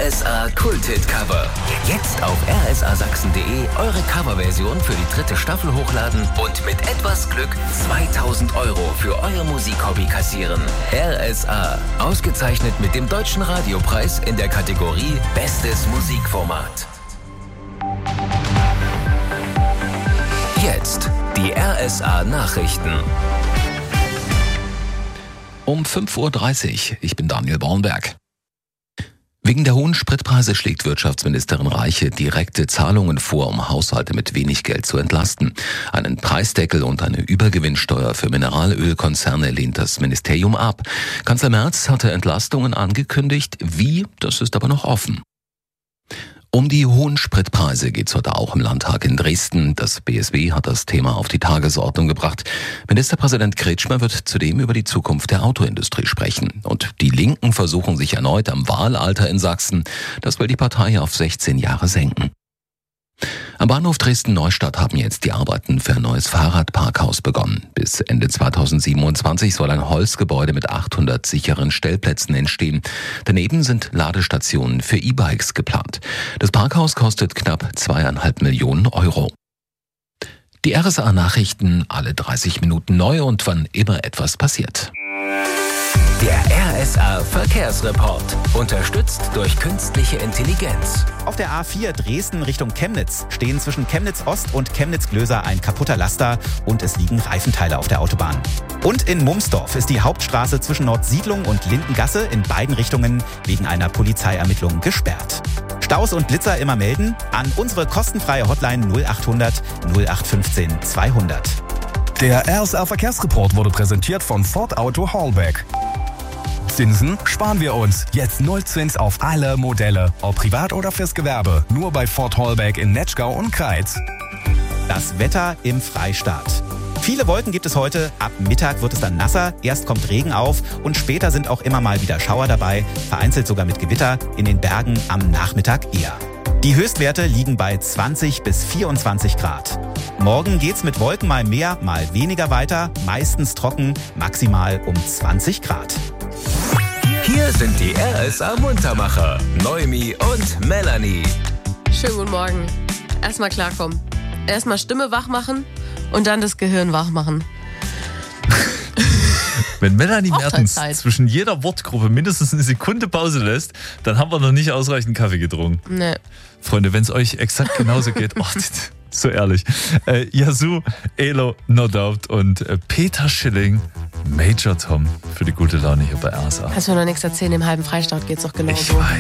RSA Kulthit-Cover. Jetzt auf rsasachsen.de eure Coverversion für die 3. Staffel hochladen und mit etwas Glück 2000 € für euer Musikhobby kassieren. RSA, ausgezeichnet mit dem Deutschen Radiopreis in der Kategorie Bestes Musikformat. Jetzt die RSA Nachrichten. Um 5:30 Uhr, ich bin Daniel Bornberg. Wegen der hohen Spritpreise schlägt Wirtschaftsministerin Reiche direkte Zahlungen vor, um Haushalte mit wenig Geld zu entlasten. Einen Preisdeckel und eine Übergewinnsteuer für Mineralölkonzerne lehnt das Ministerium ab. Kanzler Merz hatte Entlastungen angekündigt. Wie, das ist aber noch offen. Um die hohen Spritpreise geht es heute auch im Landtag in Dresden. Das BSW hat das Thema auf die Tagesordnung gebracht. Ministerpräsident Kretschmer wird zudem über die Zukunft der Autoindustrie sprechen. Und die Linken versuchen sich erneut am Wahlalter in Sachsen. Das will die Partei auf 16 Jahre senken. Am Bahnhof Dresden-Neustadt haben jetzt die Arbeiten für ein neues Fahrradparkhaus begonnen. Bis Ende 2027 soll ein Holzgebäude mit 800 sicheren Stellplätzen entstehen. Daneben sind Ladestationen für E-Bikes geplant. Das Parkhaus kostet knapp 2,5 Millionen €. Die RSA-Nachrichten alle 30 Minuten neu und wann immer etwas passiert. Der RSA Verkehrsreport, unterstützt durch künstliche Intelligenz. Auf der A4 Dresden Richtung Chemnitz stehen zwischen Chemnitz Ost und Chemnitz-Glöser ein kaputter Laster und es liegen Reifenteile auf der Autobahn. Und in Mumsdorf ist die Hauptstraße zwischen Nordsiedlung und Lindengasse in beiden Richtungen wegen einer Polizeiermittlung gesperrt. Staus und Blitzer immer melden an unsere kostenfreie Hotline 0800 0815 200. Der RSA Verkehrsreport wurde präsentiert von Ford Auto Hallback. Zinsen sparen wir uns. Jetzt Nullzins auf alle Modelle. Ob privat oder fürs Gewerbe. Nur bei Ford Hallback in Netschgau und Kreiz. Das Wetter im Freistaat. Viele Wolken gibt es heute. Ab Mittag wird es dann nasser. Erst kommt Regen auf und später sind auch immer mal wieder Schauer dabei. Vereinzelt sogar mit Gewitter. In den Bergen am Nachmittag eher. Die Höchstwerte liegen bei 20 bis 24 Grad. Morgen geht's mit Wolken mal mehr, mal weniger weiter. Meistens trocken, maximal um 20 Grad. Hier sind die RSA Muntermacher, Noemi und Melanie. Schönen guten Morgen. Erstmal klarkommen. Erstmal Stimme wach machen und dann das Gehirn wach machen. Wenn Melanie Mertens zwischen jeder Wortgruppe mindestens eine Sekunde Pause lässt, dann haben wir noch nicht ausreichend Kaffee getrunken. Nee. Freunde, wenn es euch exakt genauso geht, so ehrlich. Yazoo, Elo, No Doubt und Peter Schilling, Major Tom für die gute Laune hier bei RSA. Kannst du mir noch nichts erzählen, im halben Freistaat geht's doch genauso. Ich weiß.